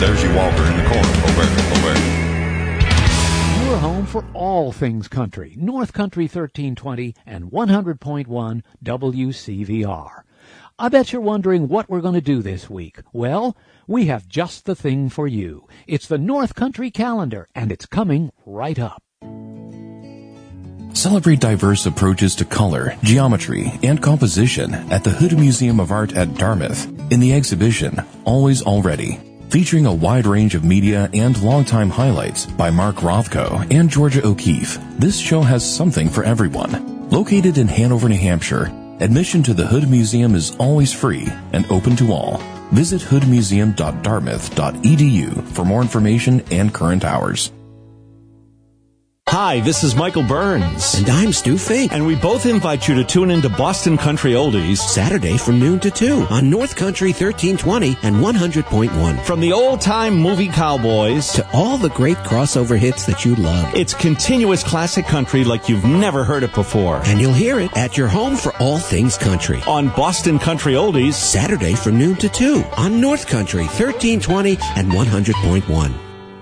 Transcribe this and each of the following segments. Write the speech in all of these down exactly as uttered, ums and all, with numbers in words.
There's your Walker in the corner. Over, over. Your home for all things country. North Country thirteen twenty and one hundred point one W C V R. I bet you're wondering what we're going to do this week. Well, we have just the thing for you. It's the North Country Calendar, and it's coming right up. Celebrate diverse approaches to color, geometry, and composition at the Hood Museum of Art at Dartmouth in the exhibition Always Already, featuring a wide range of media and longtime highlights by Mark Rothko and Georgia O'Keeffe. This show has something for everyone. Located in Hanover, New Hampshire, admission to the Hood Museum is always free and open to all. Visit hood museum dot dartmouth dot e d u for more information and current hours. Hi, this is Michael Burns. And I'm Stu Fink. And we both invite you to tune into Boston Country Oldies Saturday from noon to two on North Country thirteen twenty and one hundred point one. From the old-time movie cowboys to all the great crossover hits that you love. It's continuous classic country like you've never heard it before. And you'll hear it at your home for all things country. On Boston Country Oldies Saturday from noon to two on North Country thirteen twenty and one hundred point one.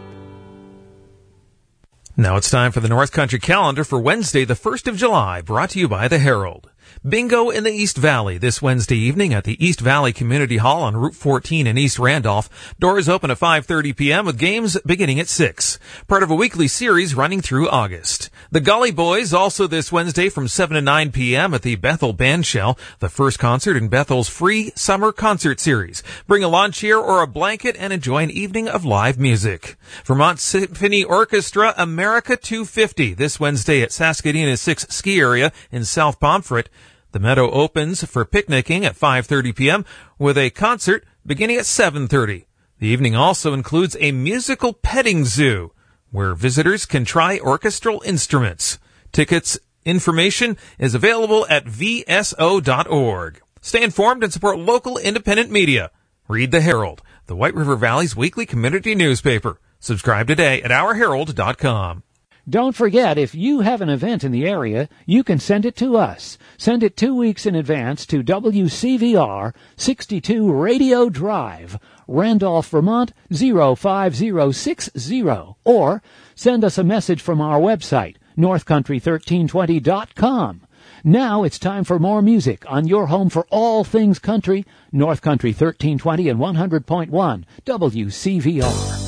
Now it's time for the North Country Calendar for Wednesday, the first of July, brought to you by the Herald. Bingo in the East Valley this Wednesday evening at the East Valley Community Hall on Route fourteen in East Randolph. Doors open at five thirty p.m. with games beginning at six. Part of a weekly series running through August. The Gully Boys also this Wednesday from seven to nine p.m. at the Bethel Bandshell, the first concert in Bethel's free summer concert series. Bring a lawn chair or a blanket and enjoy an evening of live music. Vermont Symphony Orchestra America two fifty this Wednesday at Saskadena six Ski Area in South Pomfret. The Meadow opens for picnicking at five thirty p.m. with a concert beginning at seven thirty. The evening also includes a musical petting zoo where visitors can try orchestral instruments. Tickets information is available at v s o dot org. Stay informed and support local independent media. Read the Herald, the White River Valley's weekly community newspaper. Subscribe today at our herald dot com. Don't forget, if you have an event in the area, you can send it to us. Send it two weeks in advance to W C V R sixty-two Radio Drive, Randolph, Vermont zero five zero six zero. Or send us a message from our website, north country thirteen twenty dot com. Now it's time for more music on your home for all things country, North Country thirteen twenty and one hundred point one W C V R.